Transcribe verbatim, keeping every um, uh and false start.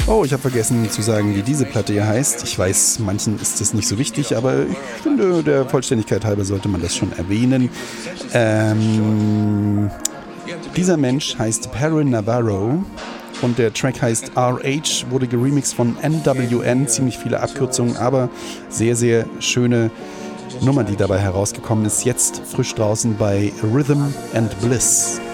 Oh, ich habe vergessen zu sagen, wie diese Platte hier heißt. Ich weiß, manchen ist das nicht so wichtig, aber ich finde, der Vollständigkeit halber sollte man das schon erwähnen. Ähm, dieser Mensch heißt Perrin Navarro und der Track heißt R H, wurde geremixed von N W N, ziemlich viele Abkürzungen, aber sehr, sehr schöne Nummer, die dabei herausgekommen ist. Jetzt frisch draußen bei Rhythm and Bliss.